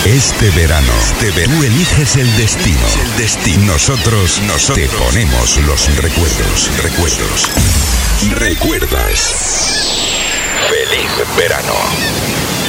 Este verano, tú eliges el destino. Nosotros te ponemos los recuerdos. ¿Recuerdas? ¡Feliz verano!